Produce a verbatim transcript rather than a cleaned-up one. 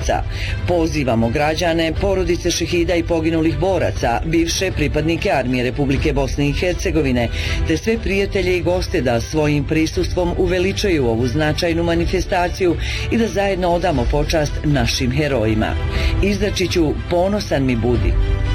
boraca. Pozivamo građane, porodice šehida i poginulih boraca, bivše pripadnike Armije Republike Bosne i Hercegovine, te sve prijatelje i goste da svojim prisustvom uveličaju ovu značajnu manifestaciju i da zajedno odamo počast našim herojima. Izdačiću, ponosan mi budi.